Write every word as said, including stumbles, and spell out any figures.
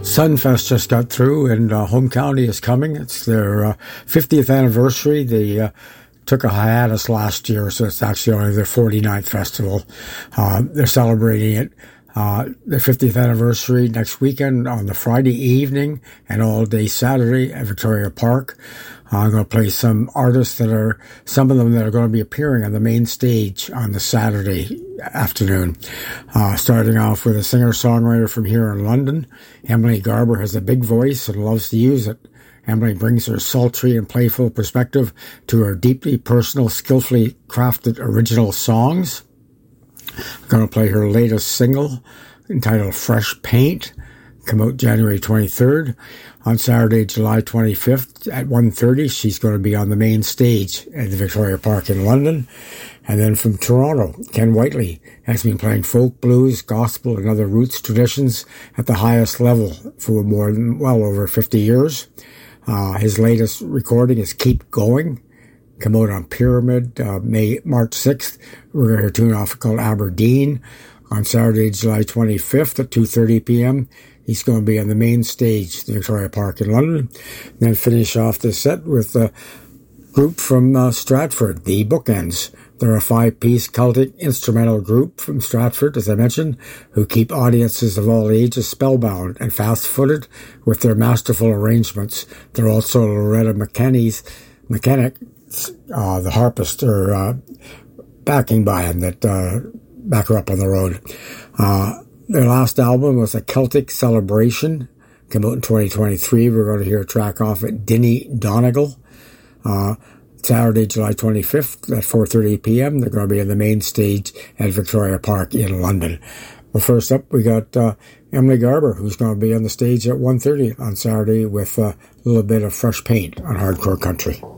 Sunfest just got through, and uh, Home County is coming. It's their uh, fiftieth anniversary. They uh, took a hiatus last year, so it's actually only their forty-ninth festival. Uh, they're celebrating it, uh, their fiftieth anniversary next weekend on the Friday evening and all day Saturday at Victoria Park. Uh, I'm going to play some artists that are, some of them that are going to be appearing on the main stage on the Saturday afternoon. Uh, starting off with a singer-songwriter from here in London. Emily Garber has a big voice and loves to use it. Emily brings her sultry and playful perspective to her deeply personal, skillfully crafted original songs. I'm going to play her latest single entitled Fresh Paint. Come out January twenty-third. On Saturday, July twenty-fifth at one thirty, she's going to be on the main stage at the Victoria Park in London. And then from Toronto, Ken Whiteley has been playing folk, blues, gospel, and other roots traditions at the highest level for more than, well, over fifty years. Uh, his latest recording is Keep Going. Come out on Pyramid, uh, May, March sixth. We're going to hear a tune off called Aberdeen. On Saturday, July twenty-fifth at two thirty p.m., he's going to be on the main stage, the Victoria Park in London. And then finish off the set with a group from uh, Stratford, the Bookends. They're a five-piece Celtic instrumental group from Stratford, as I mentioned, who keep audiences of all ages spellbound and fast-footed with their masterful arrangements. They're also Loretta McKenny's, Mechanic, uh, the harpist, or uh, backing band that uh, back her up on the road. Uh, their last album was A Celtic Celebration. Came out in twenty twenty-three. We're going to hear a track off at Dinny Donegal. Uh, Saturday, July twenty-fifth at four thirty p.m. They're going to be on the main stage at Victoria Park in London. Well, first up, we got uh, Emily Garber, who's going to be on the stage at one thirty on Saturday with uh, a little bit of Fresh Paint on Hardcore Country.